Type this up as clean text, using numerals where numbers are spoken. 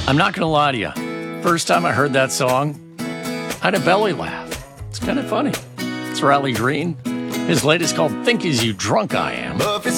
I'm not going to lie to you. First time I heard that song, I had a belly laugh. It's kind of funny. It's Riley Green. His latest called Think As You Drunk I Am. Buffy